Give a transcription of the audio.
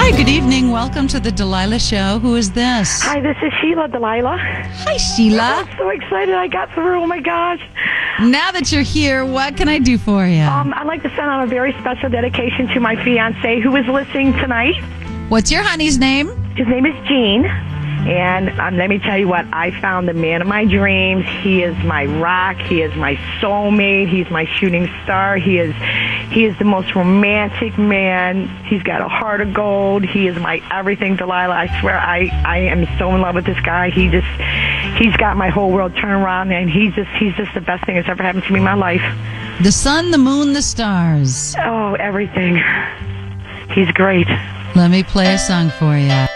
Hi, good evening. Welcome to the Delilah Show. Who is this? Hi, this is Sheila Delilah. Hi, Sheila. I'm so excited I got through. Oh, my gosh. Now that you're here, what can I do for you? I'd like to send out a very special dedication to my fiancé who is listening tonight. What's your honey's name? His name is Gene. And let me tell you what, I found the man of my dreams. He is my rock. He is my soulmate. He's my shooting star. He is the most romantic man. He's got a heart of gold. He is my everything, Delilah. I swear I am so in love with this guy. He's got my whole world turned around, and he's just the best thing that's ever happened to me in my life. The sun, the moon, the stars. Oh, everything. He's great. Let me play a song for you.